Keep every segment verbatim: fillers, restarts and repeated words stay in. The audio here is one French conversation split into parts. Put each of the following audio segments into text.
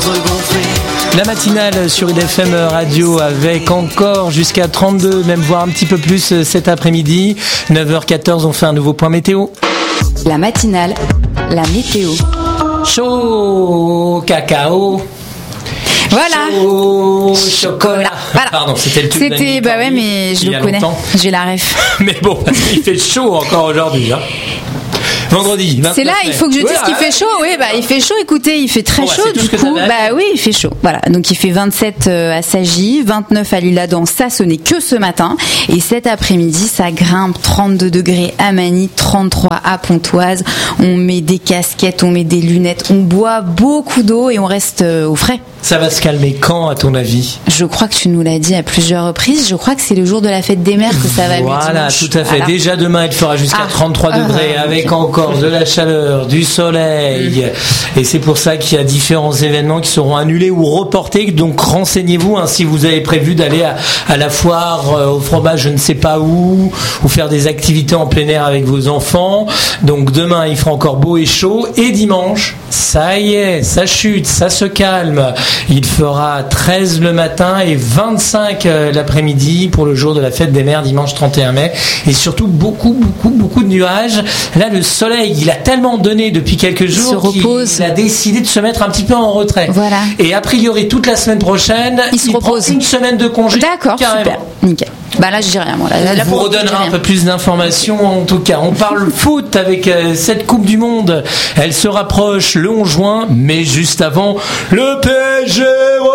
La matinale sur I D F M Radio avec encore jusqu'à trente-deux, même voire un petit peu plus cet après-midi. neuf heures quatorze, on fait un nouveau point météo. La matinale, la météo. Chaud cacao. Voilà. Chaud chocolat. Voilà. Pardon, c'était le truc. C'était, bah ouais, mais je le connais. Longtemps. J'ai la ref. Mais bon, parce qu'il fait chaud encore aujourd'hui, hein. Vendredi. C'est là, il faut que je dise voilà, qu'il fait chaud. Oui, bah il fait chaud. Écoutez, il fait très bon, chaud. Bah, du coup, bah oui, il fait chaud. Voilà. Donc il fait vingt-sept à Sagy, vingt-neuf à l'Isle-Adam. Ça, ce n'est que ce matin. Et cet après-midi, ça grimpe. trente-deux degrés à Magny, trente-trois à Pontoise. On met des casquettes, on met des lunettes, on boit beaucoup d'eau et on reste au frais. Ça va se calmer quand, à ton avis ? Je crois que tu nous l'as dit à plusieurs reprises. Je crois que c'est le jour de la fête des mères que ça va mieux. Voilà, tout à fait. Voilà. Déjà demain, il fera jusqu'à ah. trente-trois degrés ah, avec okay. encore de la chaleur, du soleil. Mmh. Et c'est pour ça qu'il y a différents événements qui seront annulés ou reportés. Donc renseignez-vous hein, si vous avez prévu d'aller à, à la foire, euh, au fromage, je ne sais pas où, ou faire des activités en plein air avec vos enfants. Donc demain, il fera encore beau et chaud. Et dimanche, ça y est, ça chute, ça se calme. Il fera treize le matin et vingt-cinq l'après-midi pour le jour de la fête des mères, dimanche trente et un mai. Et surtout, beaucoup, beaucoup, beaucoup de nuages. Là, le soleil, il a tellement donné depuis quelques jours qu'il a décidé de se mettre un petit peu en retrait. Voilà. Et a priori, toute la semaine prochaine, il, il se repose. Prend une semaine de congé. D'accord, carrément. Super, nickel. Bah là, je dis rien. Moi. Là, là, on vous redonnera un peu plus d'informations. En tout cas, on parle foot avec euh, cette Coupe du Monde. Elle se rapproche le onze juin, mais juste avant le P S G.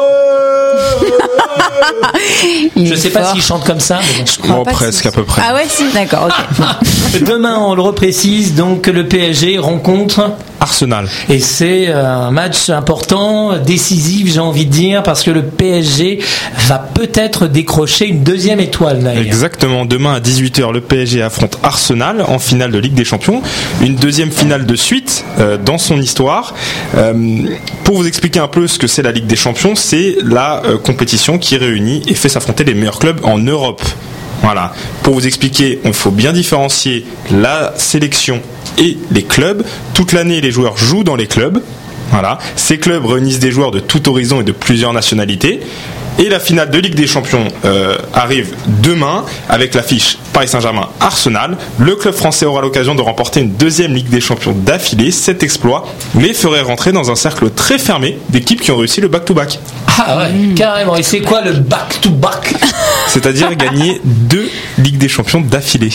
Je sais pas s'il chante comme ça. Mais bon. Je crois bon, pas presque si... à peu près. Ah ouais, si, d'accord. Okay. Demain, on le reprécise. Donc, le P S G rencontre Arsenal. Et c'est un match important, décisif, j'ai envie de dire, parce que le P S G va peut-être décrocher une deuxième étoile. Naïa. Exactement. Demain à dix-huit heures, le P S G affronte Arsenal en finale de Ligue des Champions. Une deuxième finale de suite euh, dans son histoire. Euh, pour vous expliquer un peu ce que c'est la Ligue des Champions, c'est la euh, compétition qui réunit et fait s'affronter les meilleurs clubs en Europe. Voilà. Pour vous expliquer, il faut bien différencier la sélection et les clubs. Toute l'année, les joueurs jouent dans les clubs. Voilà. Ces clubs réunissent des joueurs de tout horizon et de plusieurs nationalités. Et la finale de Ligue des Champions euh, arrive demain avec l'affiche Paris Saint-Germain-Arsenal. Le club français aura l'occasion de remporter une deuxième Ligue des Champions d'affilée. Cet exploit les ferait rentrer dans un cercle très fermé d'équipes qui ont réussi le back-to-back. Ah ouais, mmh. carrément. Et c'est quoi le back-to-back ? C'est-à-dire gagner deux Ligues des Champions d'affilée.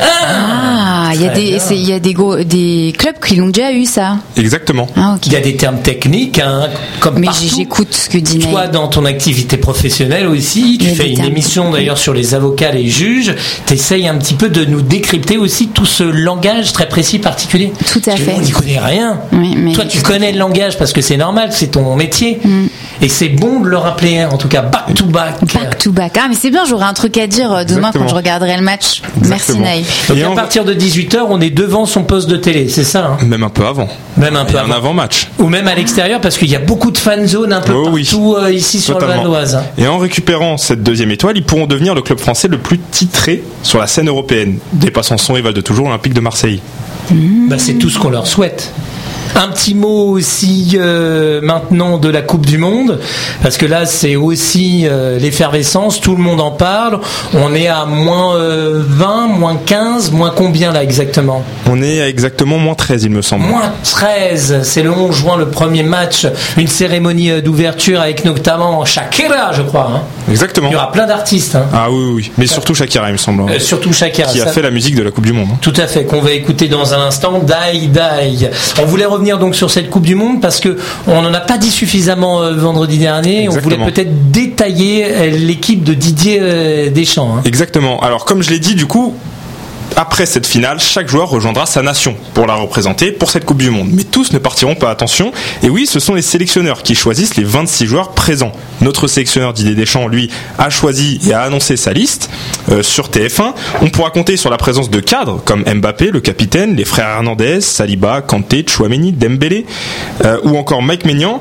Ah, il y a des, c'est, y a des, gros, des clubs qui l'ont déjà eu, ça. Exactement. Ah, okay. Il y a des termes techniques, hein, comme mais partout. J'écoute ce que dit Naï. Toi, dans ton activité professionnelle aussi, tu fais une émission d'ailleurs sur les avocats, les juges. Tu essayes un petit peu de nous décrypter aussi tout ce langage très précis, particulier. Tout à fait. On n'y connaît rien. Oui, mais toi, tu connais le langage parce que c'est normal, c'est ton métier. Mm. Et c'est bon de le rappeler, hein, en tout cas, back to back. Back to back. Ah, mais c'est bien, j'aurai un truc à dire demain. Exactement. Quand je regarderai le match. Exactement. Merci Naïf. Donc, et à on... partir de dix-huit heures, on est devant son poste de télé, c'est ça hein ? Même un peu avant. Même un peu avant. Un avant-match. Ou même à l'extérieur, parce qu'il y a beaucoup de fan zones un peu oh, partout oui. euh, ici sur Totalement. Le Val d'Oise. Et en récupérant cette deuxième étoile, ils pourront devenir le club français le plus titré sur la scène européenne, dépassant son rival de toujours, l'Olympique de Marseille. Mmh. Bah, c'est tout ce qu'on leur souhaite. Un petit mot aussi euh, maintenant de la Coupe du Monde, parce que là c'est aussi euh, l'effervescence, tout le monde en parle. On est à moins euh, vingt, moins quinze, moins combien là exactement ? On est à exactement moins treize il me semble. Moins treize, c'est le onze juin le premier match, une cérémonie d'ouverture avec notamment Shakira je crois. Hein. Exactement. Il y aura plein d'artistes. Hein. Ah oui, oui, mais surtout Shakira il me semble. Euh, surtout Shakira. Qui a ça... fait la musique de la Coupe du Monde. Hein. Tout à fait, qu'on va écouter dans un instant. Die, die. On voulait revenir donc sur cette Coupe du Monde parce que on n'en a pas dit suffisamment euh, vendredi dernier. Exactement. On voulait peut-être détailler euh, l'équipe de Didier euh, Deschamps. Hein. Exactement. Alors comme je l'ai dit, du coup, après cette finale, chaque joueur rejoindra sa nation pour la représenter pour cette Coupe du Monde. Mais tous ne partiront pas, attention. Et oui, ce sont les sélectionneurs qui choisissent les vingt-six joueurs présents. Notre sélectionneur Didier Deschamps, lui, a choisi et a annoncé sa liste euh, sur T F un. On pourra compter sur la présence de cadres comme Mbappé, le capitaine, les frères Hernandez, Saliba, Kanté, Tchouaméni, Dembélé euh, ou encore Mike Maignan.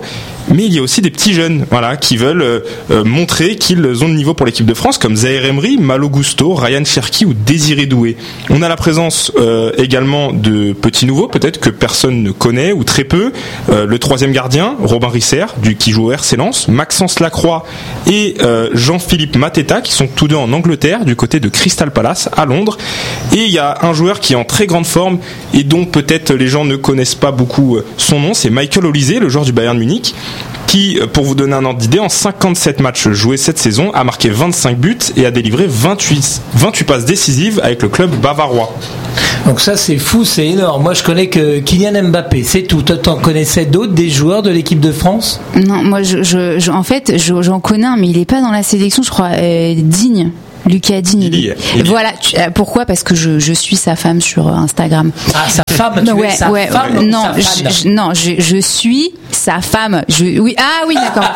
mais il y a aussi des petits jeunes, voilà, qui veulent euh, montrer qu'ils ont le niveau pour l'équipe de France, comme Zahir Emery, Malo Gusto, Ryan Cherki ou Désiré Doué. On a la présence euh, également de petits nouveaux, peut-être que personne ne connaît ou très peu. Euh, le troisième gardien, Robin Risser, du qui joue au R C Lens, Maxence Lacroix et euh, Jean-Philippe Mateta, qui sont tous deux en Angleterre, du côté de Crystal Palace à Londres. Et il y a un joueur qui est en très grande forme et dont peut-être les gens ne connaissent pas beaucoup son nom, c'est Michael Olise, le joueur du Bayern Munich, qui, pour vous donner un ordre d'idée, en cinquante-sept matchs joués cette saison, a marqué vingt-cinq buts et a délivré vingt-huit, vingt-huit passes décisives avec le club bavarois. Donc ça c'est fou, c'est énorme. Moi je connais que Kylian Mbappé, c'est tout. Toi t'en connaissais d'autres, des joueurs de l'équipe de France ? Non, moi je, je, je en fait je, j'en connais un, mais il est pas dans la sélection, je crois. Euh, Digne. Lucas Digne. Il y est, il y est. Voilà. Tu, euh, pourquoi ? Parce que je, je suis sa femme sur Instagram. Ah, sa femme, tu ouais, es sa ouais, femme ouais, ou non, sa fan ? je, je, non, je, je suis sa femme. Je, oui, ah oui, d'accord.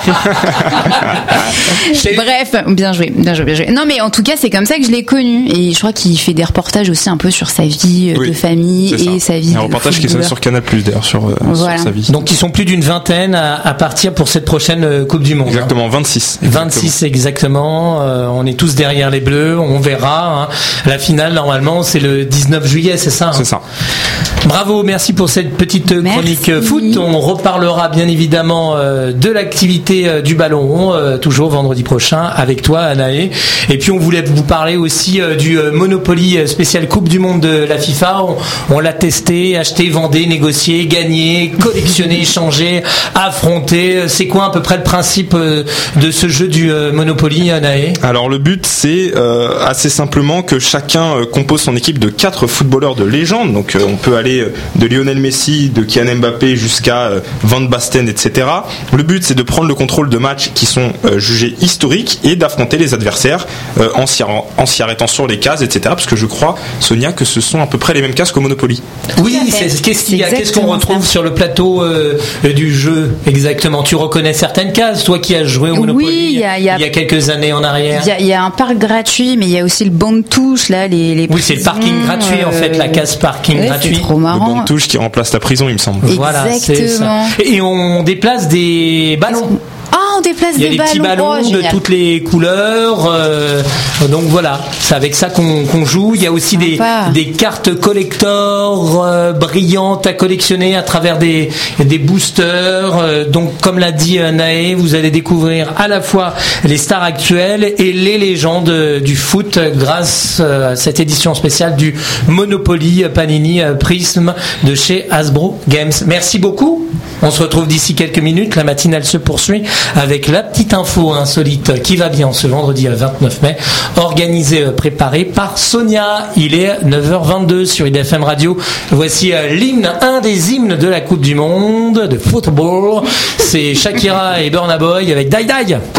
Bref, bien joué, bien joué, bien joué. Non, mais en tout cas, c'est comme ça que je l'ai connu. Et je crois qu'il fait des reportages aussi un peu sur sa vie oui, de famille et sa vie. Un reportage qui est sur Canal Plus d'ailleurs sur, euh, voilà. sur sa vie. Donc ils sont plus d'une vingtaine à, à partir pour cette prochaine euh, Coupe du Monde. Exactement, vingt-six. Exactement. vingt-six exactement. Euh, on est tous derrière les Bleus. On verra. Hein. La finale normalement c'est le dix-neuf juillet, c'est ça hein ? C'est ça. Bravo, merci pour cette petite chronique merci. foot. On reparlera bien évidemment euh, de l'activité euh, du ballon rond euh, toujours vendredi prochain avec toi Anaé. Et puis on voulait vous parler aussi euh, du euh, Monopoly spécial Coupe du Monde de la FIFA. On, on l'a testé, acheté, vendé, négocié, gagné, collectionné, échangé, affronté. C'est quoi à peu près le principe euh, de ce jeu du euh, Monopoly, Anaé ? Alors le but c'est euh, assez simplement que chacun euh, compose son équipe de quatre footballeurs de légende. Donc euh, on peut aller de Lionel Messi, de Kylian Mbappé jusqu'à euh, Van Basten, et cetera. Le but c'est de prendre le contrôle de matchs qui sont euh, jugés historiques et d'affronter les adversaires euh, en, s'y, en s'y arrêtant sur les cases, et cetera. Parce que je crois, Sonia, que ce sont à peu près les mêmes cases qu'au Monopoly. Oui, c'est, qu'est-ce qu'il y a, qu'est-ce qu'on retrouve ça sur le plateau euh, du jeu exactement ? Tu reconnais certaines cases, toi qui as joué au Monopoly oui, y a, y a, il y a quelques années en arrière. Il y, y a un parc gratuit, mais il y a aussi le banc de touche là, les, les oui, c'est le parking gratuit en fait, la case parking ouais, gratuit. C'est trop marrant. Le banc de touche qui remplace la prison, il me semble. Voilà, c'est ça. Et on déplace des ballons. Ah, on déplace Il y a des des petits ballons oh, de toutes les couleurs. Euh, donc voilà, c'est avec ça qu'on, qu'on joue. Il y a aussi des, des cartes collector euh, brillantes à collectionner à travers des, des boosters. Euh, donc comme l'a dit Naé, vous allez découvrir à la fois les stars actuelles et les légendes du foot grâce à cette édition spéciale du Monopoly Panini Prism de chez Hasbro Games. Merci beaucoup. On se retrouve d'ici quelques minutes. La matinale se poursuit avec la petite info insolite qui va bien ce vendredi vingt-neuf mai, organisée, préparée par Sonia. Il est neuf heures vingt-deux sur I D F M Radio. Voici l'hymne, un des hymnes de la Coupe du Monde de football. C'est Shakira et Burna Boy avec Die Die.